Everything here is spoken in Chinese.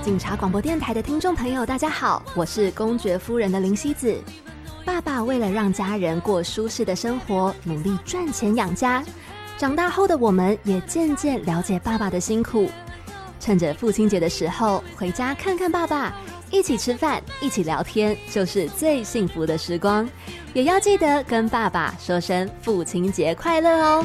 警察广播电台的听众朋友大家好，我是公爵夫人的林希子。爸爸为了让家人过舒适的生活，努力赚钱养家。长大后的我们也渐渐了解爸爸的辛苦，趁着父亲节的时候回家看看爸爸，一起吃饭，一起聊天，就是最幸福的时光。也要记得跟爸爸说声父亲节快乐哦。